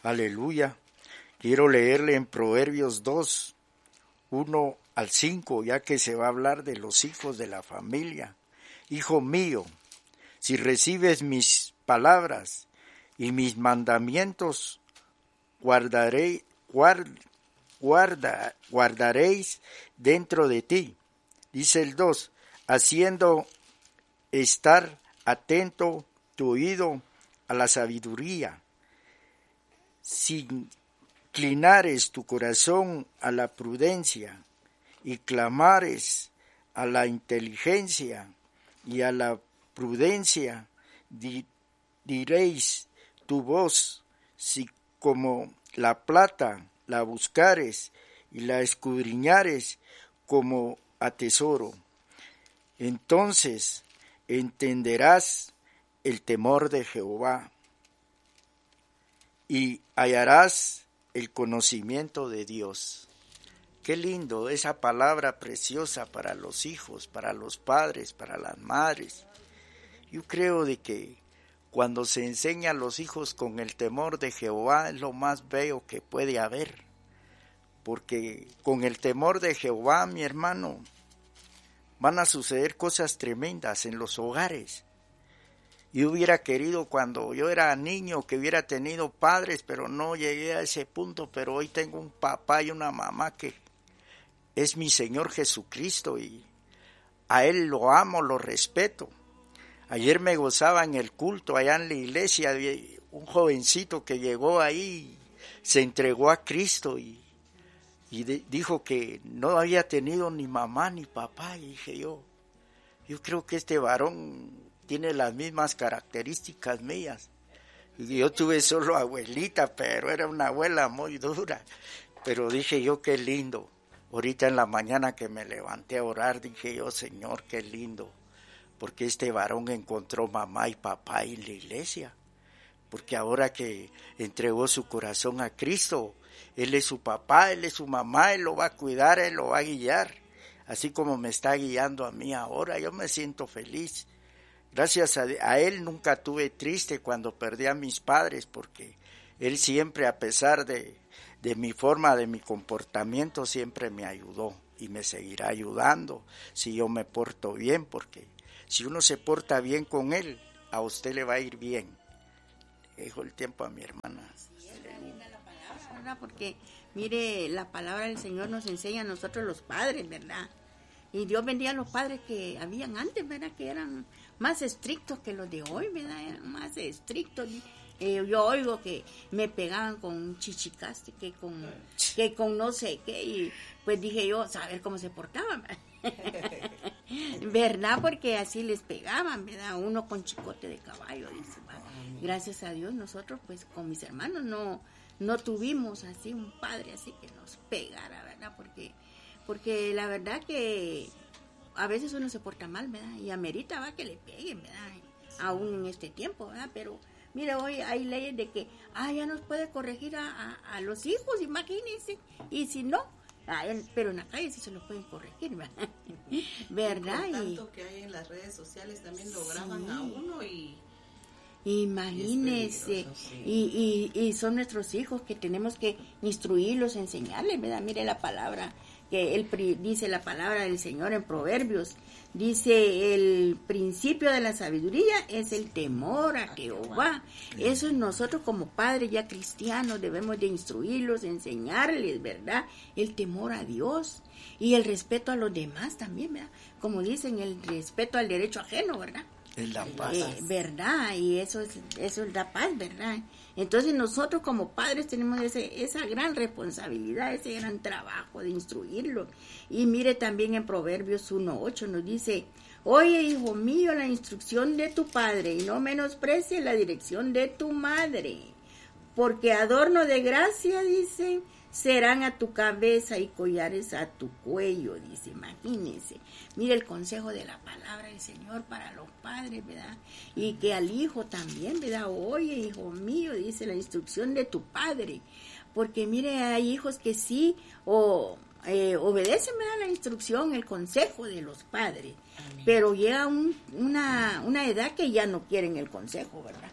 Aleluya. Quiero leerle en Proverbios 2, 1 al 5, ya que se va a hablar de los hijos de la familia. Hijo mío, si recibes mis palabras y mis mandamientos, guardaréis dentro de ti. Dice el 2, haciendo estar atento tu oído a la sabiduría, si inclinares tu corazón a la prudencia y clamares a la inteligencia y a la prudencia, diréis tu voz, si como la plata la buscares y la escudriñares como a tesoro. Entonces entenderás el temor de Jehová y hallarás el conocimiento de Dios. Qué lindo esa palabra preciosa para los hijos, para los padres, para las madres. Yo creo de que cuando se enseña a los hijos con el temor de Jehová es lo más bello que puede haber. Porque con el temor de Jehová, mi hermano, van a suceder cosas tremendas en los hogares. Yo hubiera querido cuando yo era niño que hubiera tenido padres, pero no llegué a ese punto, pero hoy tengo un papá y una mamá que es mi Señor Jesucristo y a Él lo amo, lo respeto. Ayer me gozaba en el culto allá en la iglesia, un jovencito que llegó ahí, se entregó a Cristo y dijo que no había tenido ni mamá ni papá. Y dije yo creo que este varón tiene las mismas características mías. Y yo tuve solo abuelita, pero era una abuela muy dura. Pero dije yo, qué lindo. Ahorita en la mañana que me levanté a orar, dije yo, Señor, qué lindo. Porque este varón encontró mamá y papá en la iglesia. Porque ahora que entregó su corazón a Cristo, Él es su papá, Él es su mamá, Él lo va a cuidar, Él lo va a guiar. Así como me está guiando a mí ahora, yo me siento feliz. Gracias a Él nunca tuve triste cuando perdí a mis padres, porque Él siempre, a pesar de mi forma, de mi comportamiento, siempre me ayudó y me seguirá ayudando si yo me porto bien, porque si uno se porta bien con Él, a usted le va a ir bien. Dejo el tiempo a mi hermana. Sí, es linda la palabra, ¿verdad? Porque mire, la palabra del Señor nos enseña a nosotros los padres, ¿verdad? Y Dios bendiga a los padres que habían antes, ¿verdad? Que eran más estrictos que los de hoy, ¿verdad? Eran más estrictos. Yo oigo que me pegaban con un chichicaste, que con no sé qué, y pues dije yo, saber cómo se portaban, ¿verdad? Porque así les pegaban, ¿verdad? Uno con chicote de caballo, dice, gracias a Dios nosotros pues con mis hermanos no tuvimos así un padre así que nos pegara, ¿verdad? Porque la verdad que a veces uno se porta mal, ¿verdad? Y amerita, va, que le peguen, ¿verdad? Aún en este tiempo, ¿verdad? Pero mire, hoy hay leyes de que ya nos puede corregir a los hijos, imagínense, y si no, pero en la calle sí se los pueden corregir, ¿verdad? ¿Verdad? Y con tanto que hay en las redes sociales también lo graban a uno y... Imagínense, sí. y son nuestros hijos que tenemos que instruirlos, enseñarles, ¿verdad? Mire la palabra, que dice la palabra del Señor en Proverbios, dice, el principio de la sabiduría es el temor a Jehová. Eso nosotros como padres ya cristianos debemos de instruirlos, enseñarles, ¿verdad? El temor a Dios y el respeto a los demás también, ¿verdad? Como dicen, el respeto al derecho ajeno, ¿verdad? Es la paz. ¿Verdad? Y eso es la paz, ¿verdad? Entonces nosotros como padres tenemos esa gran responsabilidad, ese gran trabajo de instruirlo. Y mire también en Proverbios 1:8 nos dice, oye, hijo mío, la instrucción de tu padre y no menosprecies la dirección de tu madre, porque adorno de gracia, dice, serán a tu cabeza y collares a tu cuello, dice, imagínense. Mire el consejo de la palabra del Señor para los padres, ¿verdad? Y que al hijo también, ¿verdad? Oye, hijo mío, dice la instrucción de tu padre. Porque mire, hay hijos que sí obedecen, ¿verdad? La instrucción, el consejo de los padres. Amén. Pero llega una edad que ya no quieren el consejo, ¿verdad?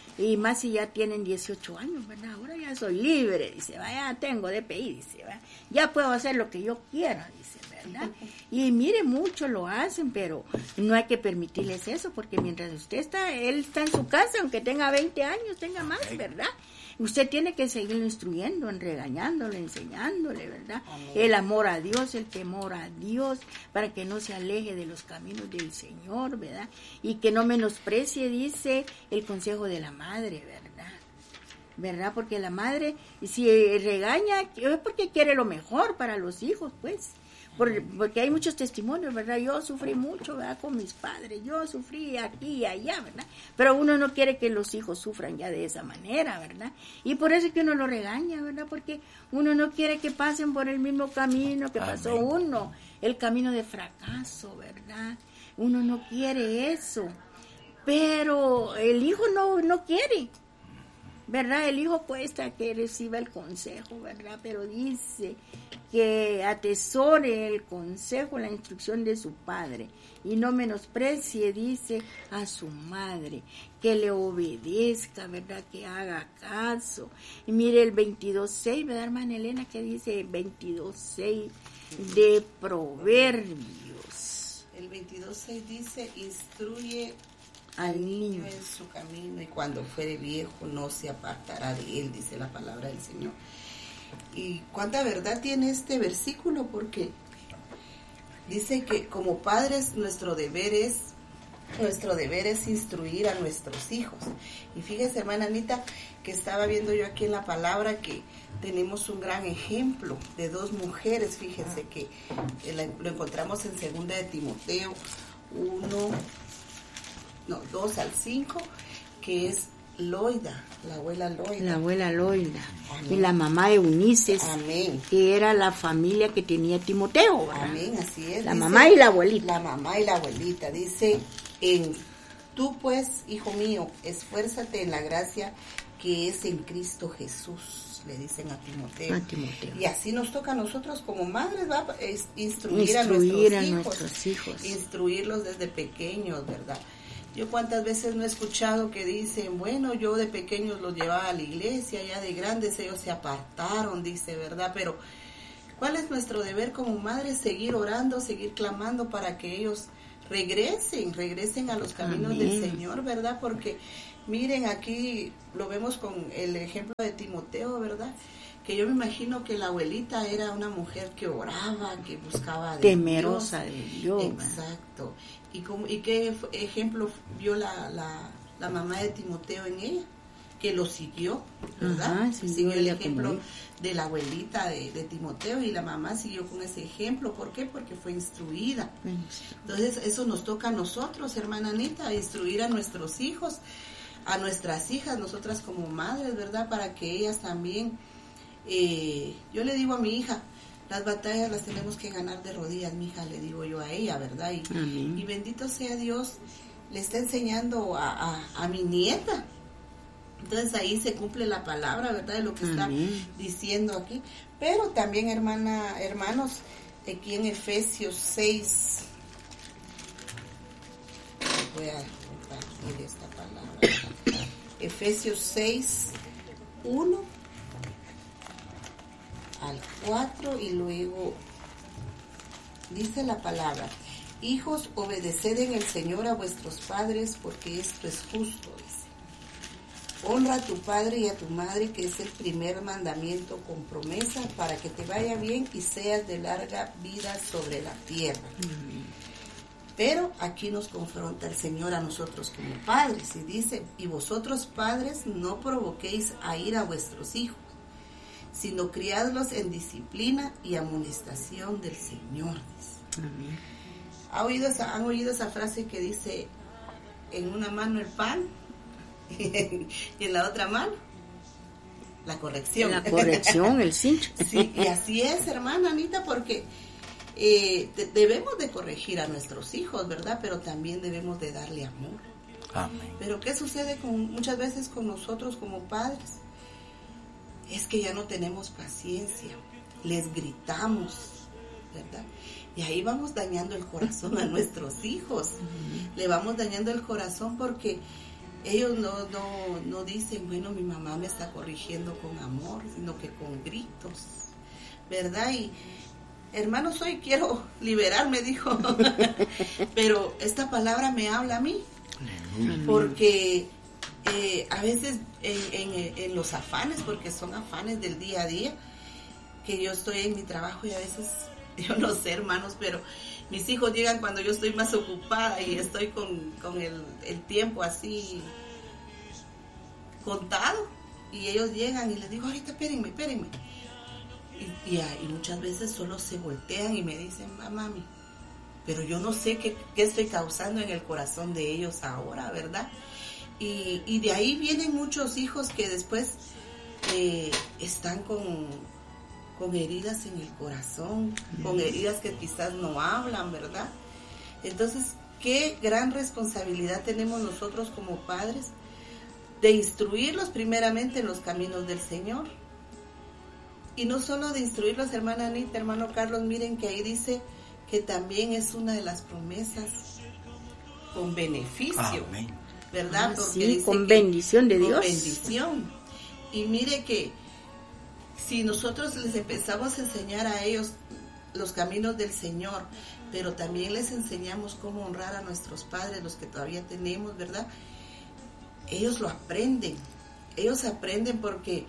Y más si ya tienen 18 años, ¿verdad? Ahora ya soy libre, dice, vaya, tengo DPI, dice, ¿verdad? Ya puedo hacer lo que yo quiera, dice, ¿verdad? Y mire, muchos lo hacen, pero no hay que permitirles eso, porque mientras él está en su casa, aunque tenga 20 años, tenga más, ¿verdad? Usted tiene que seguirlo instruyendo, regañándole, enseñándole, ¿verdad? Amén. El amor a Dios, el temor a Dios, para que no se aleje de los caminos del Señor, ¿verdad? Y que no menosprecie, dice, el consejo de la madre, ¿verdad? Porque la madre, si regaña, es porque quiere lo mejor para los hijos, pues. Porque hay muchos testimonios, ¿verdad? Yo sufrí mucho, ¿verdad? Con mis padres, yo sufrí aquí y allá, ¿verdad? Pero uno no quiere que los hijos sufran ya de esa manera, ¿verdad? Y por eso es que uno lo regaña, ¿verdad? Porque uno no quiere que pasen por el mismo camino que pasó uno, el camino de fracaso, ¿verdad? Uno no quiere eso, pero el hijo no quiere, ¿verdad? El hijo cuesta que reciba el consejo, ¿verdad? Pero dice que atesore el consejo, la instrucción de su padre y no menosprecie, dice, a su madre, que le obedezca, ¿verdad? Que haga caso. Y mire el 22.6, ¿verdad, hermana Elena? Que dice 22.6 de Proverbios. El 22.6 dice, instruye al niño en su camino y cuando fuere viejo no se apartará de él, dice la palabra del Señor. Y cuánta verdad tiene este versículo, porque dice que como padres nuestro deber es instruir a nuestros hijos. Y fíjese, hermana Anita, que estaba viendo yo aquí en la palabra que tenemos un gran ejemplo de dos mujeres. Fíjense que lo encontramos en 2 de Timoteo 2:5, que es Loida, la abuela Loida. Y la mamá Eunices. Amén. Que era la familia que tenía Timoteo, ¿verdad? Amén, así es. La mamá y la abuelita. La mamá y la abuelita. Dice, tú pues, hijo mío, esfuérzate en la gracia que es en Cristo Jesús, le dicen a Timoteo. Y así nos toca a nosotros como madres, ¿va? Instruir a nuestros hijos. Instruirlos desde pequeños, ¿verdad? Yo cuántas veces no he escuchado que dicen, bueno, yo de pequeños los llevaba a la iglesia, ya de grandes ellos se apartaron, dice, ¿verdad? Pero ¿cuál es nuestro deber como madres? Seguir orando, seguir clamando para que ellos regresen a los caminos del Señor, ¿verdad? Porque miren, aquí lo vemos con el ejemplo de Timoteo, ¿verdad? Que yo me imagino que la abuelita era una mujer que oraba, que buscaba de temerosa de Dios. Exacto. ¿Y qué ejemplo vio la mamá de Timoteo en ella? Que lo siguió, ¿verdad? Ajá, siguió el ejemplo de la abuelita de Timoteo, y la mamá siguió con ese ejemplo. ¿Por qué? Porque fue instruida. Entonces eso nos toca a nosotros, hermana Anita, instruir a nuestros hijos, a nuestras hijas, nosotras como madres, ¿verdad? Para que ellas también, yo le digo a mi hija, las batallas las tenemos que ganar de rodillas, mi hija, le digo yo a ella, ¿verdad? Y bendito sea Dios, le está enseñando a mi nieta. Entonces ahí se cumple la palabra, ¿verdad? De lo que está diciendo aquí. Pero también, hermanos, aquí en Efesios 6, voy a compartir esta palabra. Efesios 6, 1 al 4, y luego dice la palabra: hijos, obedeced en el Señor a vuestros padres, porque esto es justo, dice. Honra a tu padre y a tu madre, que es el primer mandamiento con promesa, para que te vaya bien y seas de larga vida sobre la tierra. Pero aquí nos confronta el Señor a nosotros como padres, y dice: y vosotros, padres, no provoquéis a ira a vuestros hijos, sino criadlos en disciplina y amonestación del Señor. Amén. ¿Han oído esa frase que dice: en una mano el pan y en la otra mano la corrección? La corrección, el cincho. Sí, y así es, hermana Anita, porque debemos de corregir a nuestros hijos, ¿verdad? Pero también debemos de darle amor. Amén. Pero ¿qué sucede muchas veces con nosotros como padres? Es que ya no tenemos paciencia, les gritamos, ¿verdad? Y ahí vamos dañando el corazón a nuestros hijos. Le vamos dañando el corazón porque ellos no dicen, bueno, mi mamá me está corrigiendo con amor, sino que con gritos, ¿verdad? Y hermanos, hoy quiero liberarme, dijo, pero esta palabra me habla a mí, porque a veces en los afanes, porque son afanes del día a día, que yo estoy en mi trabajo y a veces, yo no sé, hermanos, pero mis hijos llegan cuando yo estoy más ocupada y estoy con el tiempo así contado, y ellos llegan y les digo, ahorita espérenme. Y muchas veces solo se voltean y me dicen, mami, pero yo no sé qué estoy causando en el corazón de ellos ahora, ¿verdad? Y de ahí vienen muchos hijos que después están con heridas en el corazón, con heridas que quizás no hablan, ¿verdad? Entonces, qué gran responsabilidad tenemos nosotros como padres de instruirlos primeramente en los caminos del Señor. Y no solo de instruirlos, hermana Anita, hermano Carlos, miren que ahí dice que también es una de las promesas con beneficio. Amén. ¿Verdad? Porque sí, dice con bendición de Dios. Con bendición. Y mire que si nosotros les empezamos a enseñar a ellos los caminos del Señor, pero también les enseñamos cómo honrar a nuestros padres, los que todavía tenemos, ¿verdad? Ellos lo aprenden. Ellos aprenden porque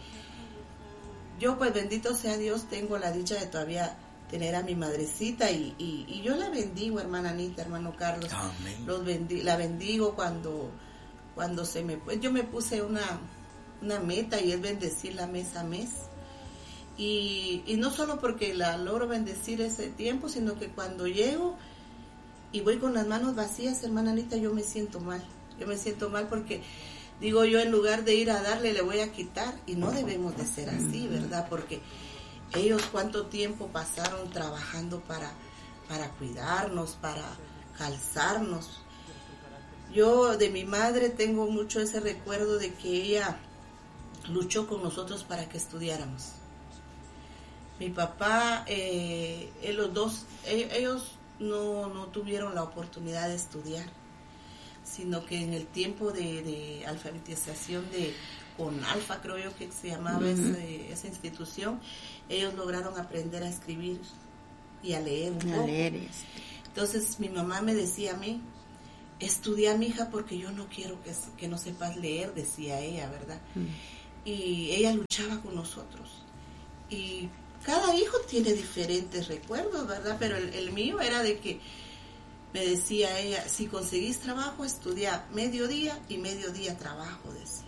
yo, pues bendito sea Dios, tengo la dicha de todavía tener a mi madrecita y yo la bendigo, hermana Anita, hermano Carlos. Amén. La bendigo cuando yo me puse una meta y es bendecirla mes a mes. Y no solo porque la logro bendecir ese tiempo, sino que cuando llego y voy con las manos vacías, hermana Anita, yo me siento mal. Yo me siento mal porque digo yo, en lugar de ir a darle, le voy a quitar. Y no debemos de ser así, ¿verdad? Porque ellos cuánto tiempo pasaron trabajando para cuidarnos, para calzarnos. Yo de mi madre tengo mucho ese recuerdo de que ella luchó con nosotros para que estudiáramos. Mi papá, los dos, ellos no tuvieron la oportunidad de estudiar, sino que en el tiempo de alfabetización de CONALFA, creo yo que se llamaba esa institución, ellos lograron aprender a escribir y a leer un poco. Entonces mi mamá me decía a mí, estudia, mija, porque yo no quiero que no sepas leer, decía ella, ¿verdad? Y ella luchaba con nosotros. Y cada hijo tiene diferentes recuerdos, ¿verdad? Pero el mío era de que me decía ella, si conseguís trabajo, estudia mediodía y mediodía trabajo, decía.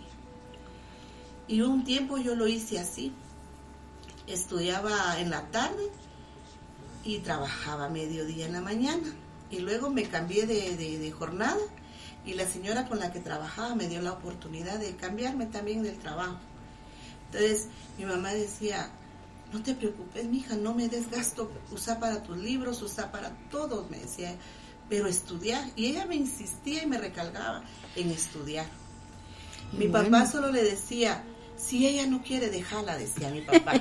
Y un tiempo yo lo hice así. Estudiaba en la tarde y trabajaba mediodía en la mañana. Y luego me cambié de jornada y la señora con la que trabajaba me dio la oportunidad de cambiarme también del trabajo. Entonces mi mamá decía, no te preocupes, mija, no me des gasto, usa para tus libros, usa para todo, me decía, pero estudiar. Y ella me insistía y me recalcaba en estudiar. Mi papá solo le decía, si ella no quiere, déjala, decía mi papá.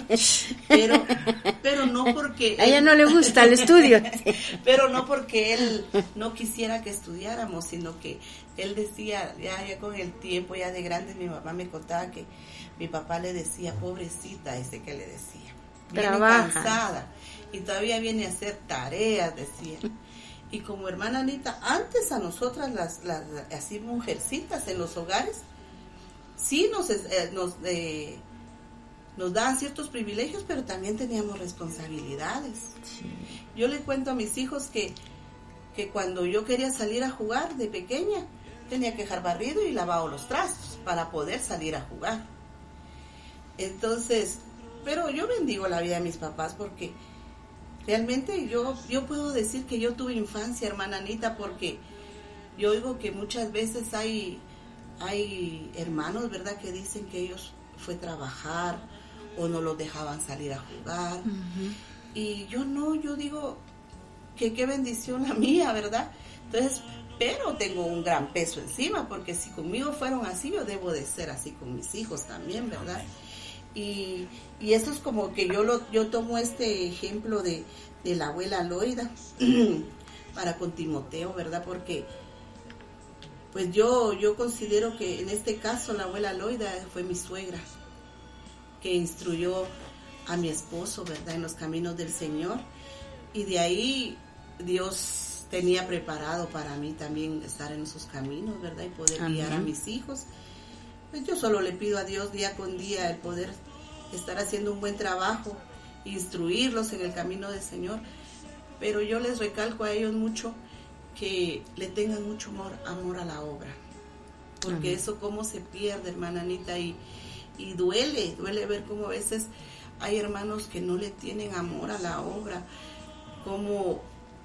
Pero no porque... A ella no le gusta el estudio. Pero no porque él no quisiera que estudiáramos, sino que él decía, ya con el tiempo, ya de grande, mi mamá me contaba que mi papá le decía, pobrecita, ese que le decía. Viene cansada y todavía viene a hacer tareas, decía. Y como hermana Anita, antes a nosotras, las así mujercitas en los hogares, sí nos daban ciertos privilegios, pero también teníamos responsabilidades. Sí. Yo le cuento a mis hijos que cuando yo quería salir a jugar de pequeña, tenía que dejar barrido y lavado los trastos para poder salir a jugar. Entonces, pero yo bendigo la vida de mis papás porque realmente yo puedo decir que yo tuve infancia, hermana Anita, porque yo oigo que muchas veces hay hermanos, ¿verdad?, que dicen que ellos fue trabajar o no los dejaban salir a jugar. Y yo no, yo digo que qué bendición la mía, ¿verdad? Entonces, pero tengo un gran peso encima, porque si conmigo fueron así, yo debo de ser así con mis hijos también, ¿verdad? Y eso es como que yo tomo este ejemplo de la abuela Loida para con Timoteo, ¿verdad? Porque pues yo considero que en este caso la abuela Loida fue mi suegra, que instruyó a mi esposo, ¿verdad?, en los caminos del Señor, y de ahí Dios tenía preparado para mí también estar en sus caminos, ¿verdad?, y poder guiar a mis hijos. Pues yo solo le pido a Dios día con día el poder estar haciendo un buen trabajo, instruirlos en el camino del Señor, pero yo les recalco a ellos mucho que le tengan mucho amor a la obra, porque eso cómo se pierde, hermana Anita, y duele ver cómo a veces hay hermanos que no le tienen amor a la obra, como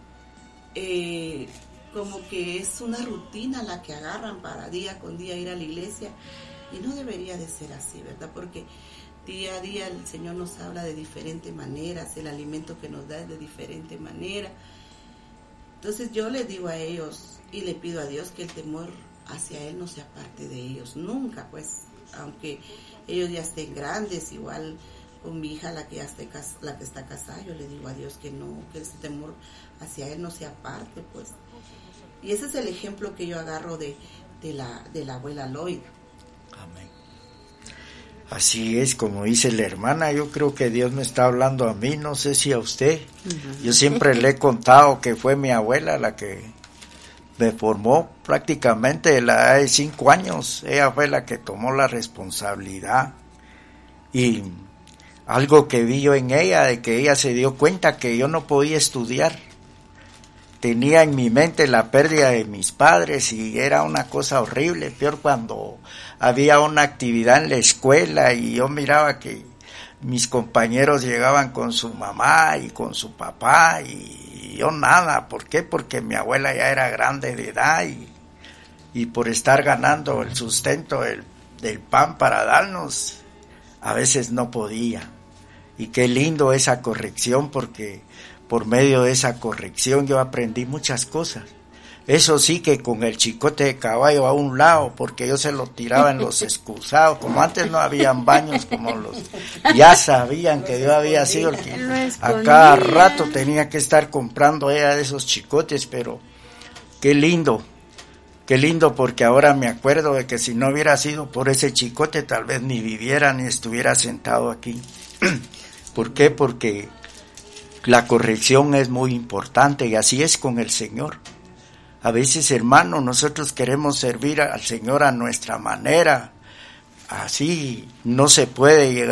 que es una rutina la que agarran para día con día ir a la iglesia, y no debería de ser así, ¿verdad? Porque día a día el Señor nos habla de diferentes maneras, el alimento que nos da es de diferente manera. Entonces yo les digo a ellos y le pido a Dios que el temor hacia Él no sea parte de ellos, nunca, pues, aunque ellos ya estén grandes, igual con mi hija, la que está casada, yo le digo a Dios que no, que ese temor hacia Él no sea parte, pues. Y ese es el ejemplo que yo agarro de la abuela Loida. Amén. Así es, como dice la hermana, yo creo que Dios me está hablando a mí, no sé si a usted. Yo siempre le he contado que fue mi abuela la que me formó prácticamente a la edad de 5 años. Ella fue la que tomó la responsabilidad. Y algo que vi yo en ella, de que ella se dio cuenta que yo no podía estudiar. Tenía en mi mente la pérdida de mis padres y era una cosa horrible, peor cuando había una actividad en la escuela y yo miraba que mis compañeros llegaban con su mamá y con su papá y yo nada. ¿Por qué? Porque mi abuela ya era grande de edad y por estar ganando el sustento del pan para darnos, a veces no podía. Y qué lindo esa corrección, porque por medio de esa corrección yo aprendí muchas cosas. Eso sí, que con el chicote de caballo a un lado, porque yo se lo tiraba en los excusados, como antes no habían baños como ya sabían que yo había sido el que a cada rato tenía que estar comprando ella de esos chicotes, pero qué lindo, porque ahora me acuerdo de que si no hubiera sido por ese chicote, tal vez ni viviera ni estuviera sentado aquí. ¿Por qué? Porque la corrección es muy importante y así es con el Señor. A veces, hermano, nosotros queremos servir al Señor a nuestra manera. Así no se puede llegar